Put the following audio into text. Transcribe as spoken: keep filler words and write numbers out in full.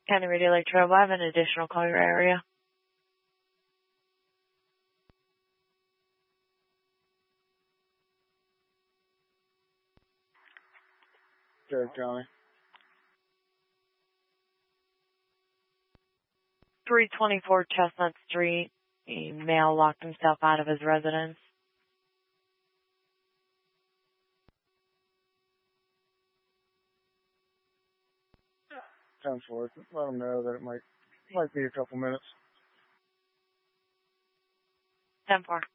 County Radio Lake Trail Live, an additional call your area. Sheriff County. three twenty-four Chestnut Street. A male locked himself out of his residence. ten four. Let them know that it might might be a couple minutes. ten four.